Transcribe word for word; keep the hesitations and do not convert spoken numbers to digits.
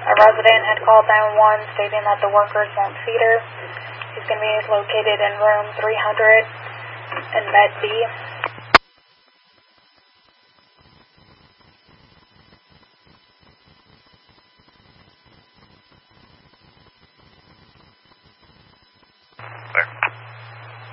A resident had called nine one one stating that the workers won't feed her. She's going to be located in room three hundred in Med B.